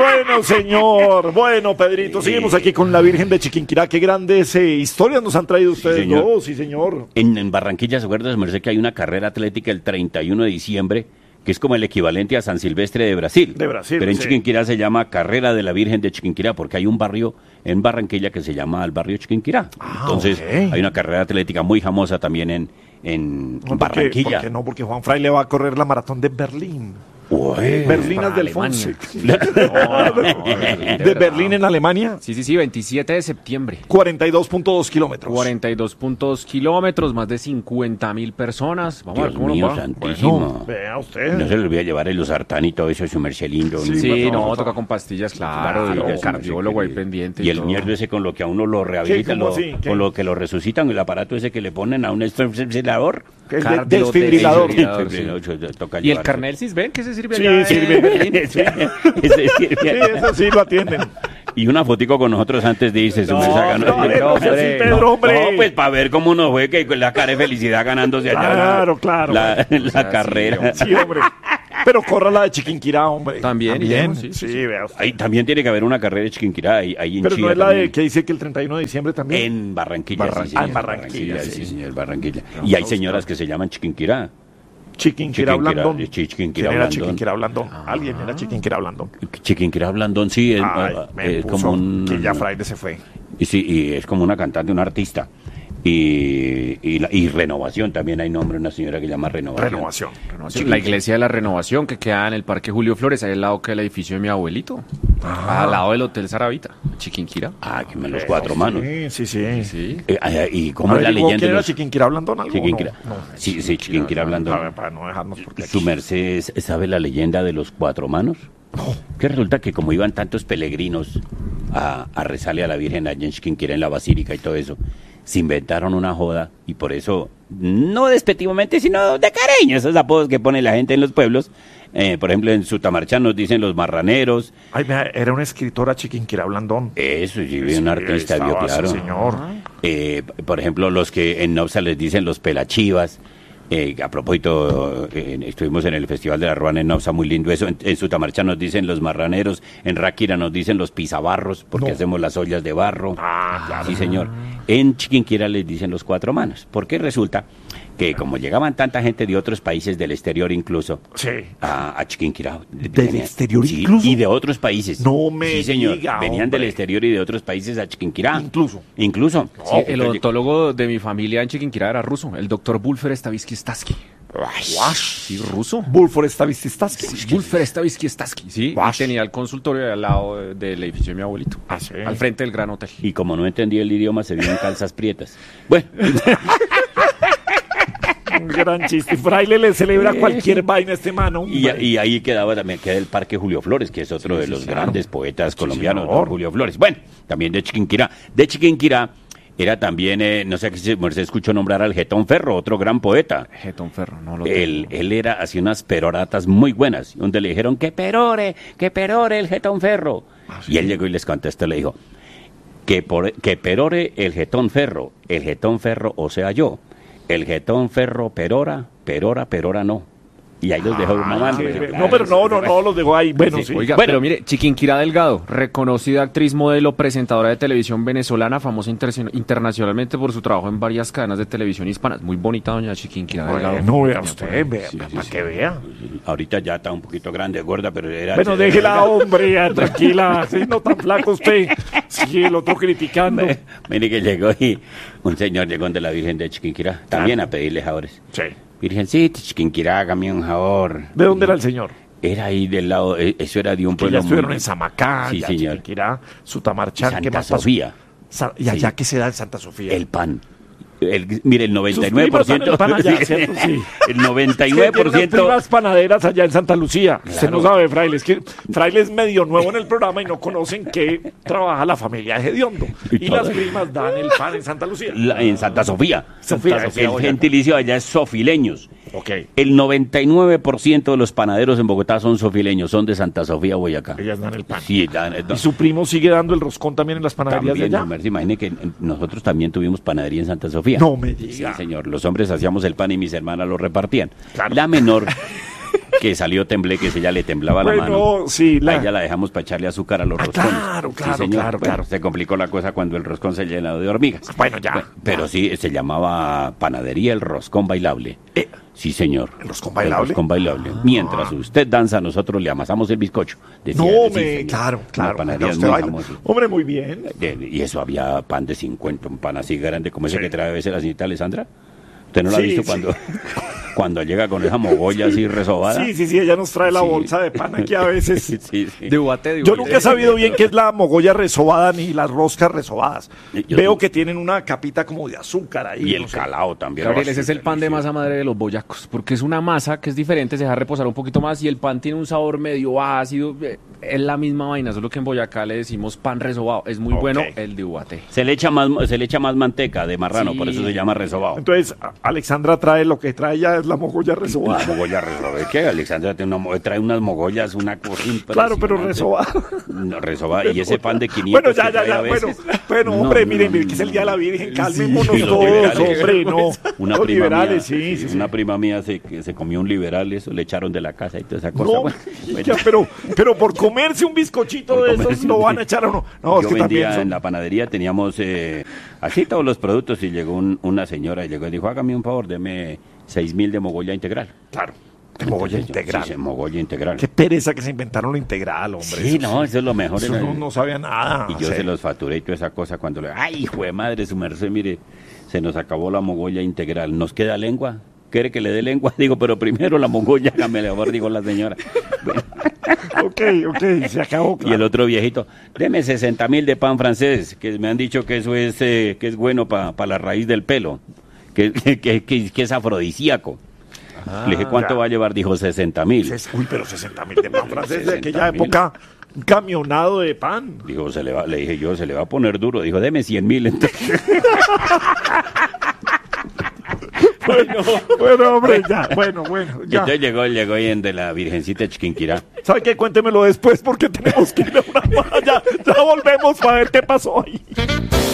Bueno, señor. Bueno, Pedrito, seguimos aquí con la Virgen de Chiquinquirá. Qué grandes historias nos han traído ustedes. Señor. dos, sí, señor. En Barranquilla, ¿se acuerda, merced, que hay una carrera atlética el 31 de diciembre, que es como el equivalente a San Silvestre de Brasil? De Brasil, Pero en sí. Chiquinquirá se llama Carrera de la Virgen de Chiquinquirá, porque hay un barrio en Barranquilla que se llama el barrio Chiquinquirá. Entonces, ok. hay una carrera atlética muy famosa también en No, Barranquilla. ¿Por qué no? Porque Juan Fraile va a correr la maratón de Berlín. Ué. Berlinas para del Alemania. De Berlín en Alemania. Sí, 27 de septiembre. 42.2 kilómetros. 42.2 kilómetros, más de 50.000 personas. Vamos a ver Dios cómo nos mío va. santísimo. Bueno, vea usted. No se le olvide llevar el losartán y todo eso, su merced lindo. Sí, Sí, por no, favor. toca con pastillas, claro, Claro, y el sí, cardiólogo ahí pendiente. Y el todo. mierdo ese con lo que a uno lo rehabilitan, ¿Cómo así? ¿Qué? con lo que lo resucitan, el aparato ese que le ponen a un desfibrilador. El Cardio- desfibrilador. desfibrilador. Toca ¿Y el llevarse. carnel ven que se sirve Sí, allá sirve. en Berlín? Ese sirve. Sí, eso sí lo atienden. Y una fotico con nosotros antes de irse. No, su mesa ganó. no sea así, Pedro, hombre. No, pues para ver cómo nos fue, que con la cara de felicidad ganándose allá Claro. la carrera. Sí, hombre. Pero corra la de Chiquinquirá, hombre. También, iremos, sí, Sí, sí. vea usted. Ahí también tiene que haber una carrera de Chiquinquirá, ahí en Pero Chía no es la también. de que dice que el 31 de diciembre también. En Barranquilla, Barran- sí, señor. en Barranquilla, sí. sí, señor, Barranquilla. Y hay señoras que se llaman Chiquinquirá. Chiquinquirá Blandón. Chiquinquirá ¿Quién era Blandón. Chiquinquirá Blandón? Alguien era Chiquinquirá Blandón. Chiquinquirá Blandón, sí, es, Ay, me es puso como un... que ya Fraile se fue. Y sí, y es como una cantante, una artista. Y Renovación, también hay nombre, una señora que llama Renovación. Renovación. La iglesia de la Renovación que queda en el Parque Julio Flores, ahí al lado que el edificio de mi abuelito. Al lado del Hotel Saravita, Chiquinquirá. Ah, que me los cuatro manos. Sí. Sí. ¿Y cómo es la ¿Averiguó leyenda quién de era los... Chiquinquirá Blandón? ¿Algo? Chiquinquirá? No. Sí, Chiquinquirá A ver, Blandón. para no dejarnos porque ¿Su aquí. merced sabe la leyenda de los cuatro manos? Que resulta que como iban tantos peregrinos a rezarle a la Virgen allá en Chiquinquirá, en la Basílica y todo eso, se inventaron una joda y por eso, no despectivamente, sino de cariño, esos apodos que pone la gente en los pueblos. Por ejemplo, en Sutamarchán nos dicen los marraneros. Ay, mira, era una escritora Chiquinquirá Blandón. Eso, sí, Sí, un artista, ahí vio estaba, claro. sí, señor. Por ejemplo, los que en Nopsa les dicen los pelachivas. A propósito, estuvimos en el Festival de la Ruana en Nopsa, muy lindo eso. En Sutamarcha nos dicen los marraneros, en Ráquira nos dicen los pisabarros, porque hacemos las ollas de barro. Claro. Sí, señor. En Chiquinquirá les dicen los cuatro manos, porque resulta que como llegaban tanta gente de otros países del exterior incluso, Sí. a Chiquinquirá. ¿Del exterior Sí, incluso? y de otros países. No me Sí, señor. diga, Venían del hombre. exterior y de otros países a Chiquinquirá. Incluso. Incluso. Sí, el odontólogo de mi familia en Chiquinquirá era ruso, el doctor Bulfer Stavisky Staski. Sí, ruso. Bulfor Stavisky. Bulfer Stavisky Staski, sí. Y Wash. tenía el consultorio al lado del edificio de mi abuelito. Ah, sí. Al frente del Gran Hotel. Y como no entendía el idioma, se vio en calzas prietas. Bueno, Un gran chiste. Fraile le celebra cualquier vaina a este mano. y ahí también queda el Parque Julio Flores, que es otro de los grandes poetas colombianos, señor. don Julio Flores. Bueno, también de Chiquinquirá. De Chiquinquirá era también, no sé si se escuchó nombrar al Getón Ferro, otro gran poeta. Getón Ferro, no lo Él tengo. hacía unas peroratas muy buenas, donde le dijeron que perore el Getón Ferro. Y él llegó y les contestó, le dijo, que perore el Getón Ferro, o sea yo. El Getón Ferro perora no. Y ahí los dejó mamando. No, pero no, los dejó ahí. Bueno, sí. Oiga, Bueno. pero mire, Chiquinquirá Delgado, reconocida actriz, modelo, presentadora de televisión venezolana, famosa internacionalmente por su trabajo en varias cadenas de televisión hispanas. Muy bonita doña Chiquinquirá Delgado. No vea Tenía usted, por ahí. vea, para que vea. Ahorita ya está un poquito grande, gorda, pero era... Bueno, déjela, hombre, ya, tranquila. Sí, no tan flaco usted. Sí, el otro criticando. Mire que llegó y un señor llegó de la Virgen de Chiquinquirá, también a pedirle favores. Sí. Virgencita, Chiquinquirá, hágame un favor. ¿De dónde era el señor? Era ahí del lado, eso era de un Que pueblo... ya estuvieron muy- en Samacá, Sí, ya señor. Chiquinquirá, Sutamarchán, ¿qué Santa más pasó? Sofía. Y allá Sí. que se da en Santa Sofía. El pan. Mire, el Sus primas dan 99%... el pan allá, ¿cierto? Sí. El Es que tiene unas 99%... primas panaderas allá en Santa Lucía. Usted no Claro. sabe, Fraile. Es que Fraile es medio nuevo en el programa y no conocen que trabaja la familia de Hediondo. Y Y las todo. primas dan el pan en Santa Lucía. En Santa Sofía. Santa Sofía, El Boyacá. gentilicio allá es sofileños. Ok. El 99% de los panaderos en Bogotá son sofileños, son de Santa Sofía, Boyacá. Ellas dan el pan. Sí, Y su primo sigue dando el roscón también en las panaderías también, de allá. Merce, imagine que nosotros también tuvimos panadería en Santa Sofía. No me Sí, diga. señor. Los hombres hacíamos el pan y mis hermanas lo repartían. Claro. La menor que salió tembleque, que ella le temblaba la mano. Bueno, sí, A ella la dejamos para echarle azúcar a los roscones. claro, Sí, claro, señor. claro, Bueno, claro. se complicó la cosa cuando el roscón se llenó de hormigas. Bueno, ya. Pero sí, se llamaba Panadería El Roscón Bailable. Sí, señor. ¿El roscón bailable? El roscón bailable. Mientras usted danza, nosotros le amasamos el bizcocho. Decía, No, sí, me, señor. claro, La claro. panadería es Usted muy baila. famosa. Hombre, muy bien. Y eso había pan de 50, un pan así grande como ese Sí. que trae a veces la señorita Alessandra. ¿Usted no lo ha Sí, visto sí. cuando llega con esa mogolla así resobada? Sí, ella nos trae la Sí. bolsa de pan aquí a veces. Sí. De Ubaté, Yo nunca he sabido bien qué es la mogolla resobada ni las roscas resobadas. Yo Veo sí. que tienen una capita como de azúcar ahí. Y el no sé. calao también. Gabriel, Oh, ese es sí, el pan de delicioso. masa madre de los boyacos, porque es una masa que es diferente, se deja reposar un poquito más y el pan tiene un sabor medio ácido. Es la misma vaina, solo que en Boyacá le decimos pan resobado. Es muy Ok. bueno el de Ubaté. Se le echa más manteca de marrano, Sí. por eso se llama resobado. Entonces, Alexandra trae lo que trae ya es la mogolla resobada. La mogolla resobada. ¿Es que Alexandra trae unas mogollas, una cosa impresionante? Claro, pero resobada. No, resobada. Y ese pan de 500 Bueno, ya, que trae a bueno, veces. bueno, No, hombre, no, miren, no, que es el Día de la Virgen, calmémonos Sí, los todos, liberales. hombre, no. Una Los prima liberales, mía, sí. Una prima mía se comió un liberal, eso le echaron de la casa y toda esa cosa. No, Bueno, ya, pero por comerse un bizcochito Por de esos comerse lo un van a echar o no. No, es yo que también vendía son... en la panadería, teníamos así todos los productos y llegó una señora y llegó y dijo, hágame un favor, deme 6.000 de mogolla integral. Claro, de mogolla Entonces yo, integral. Sí, mogolla integral. Qué pereza que se inventaron lo integral, hombre. Sí, no, eso es lo mejor. Eso no sabía nada. Y yo se los facturé y toda esa cosa cuando le... ¡Ay, hijo de madre, su merced! Mire, se nos acabó la mogolla integral. ¿Nos queda lengua? ¿Quiere que le dé lengua? Digo, pero primero la mogolla, hágame favor, dijo la señora. Bueno, Ok, se acabó. y el otro viejito, deme 60.000 de pan francés, que me han dicho que eso es que es bueno para la raíz del pelo, que es afrodisíaco. Le dije, ¿cuánto ya. va a llevar? Dijo, 60.000. Uy, pero 60.000 de pan francés de aquella 60.000. época. Un camionado de pan. Dijo, le dije yo, se le va a poner duro. Dijo, deme 100.000. Entonces, Bueno, hombre, ya. Bueno, ya. entonces llegó ahí en de la Virgencita de Chiquinquirá. ¿Sabe qué? Cuéntemelo después porque tenemos que ir a una... Ya volvemos para ver qué pasó ahí.